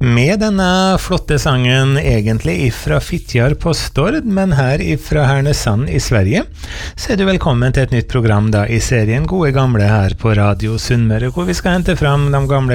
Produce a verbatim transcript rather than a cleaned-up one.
Med denne flotte sangen egentlig ifra Fitjar på Stord, men her ifra Härnösand i Sverige, så er du velkommen til et nytt program da i serien Gode Gamle her på Radio Sunnmøre, hvor vi skal hente fram de gamle